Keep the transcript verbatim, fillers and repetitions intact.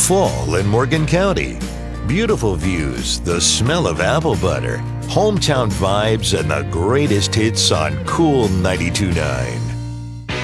Fall in Morgan County. Beautiful views, the smell of apple butter, hometown vibes, and the greatest hits on Cool ninety-two point nine.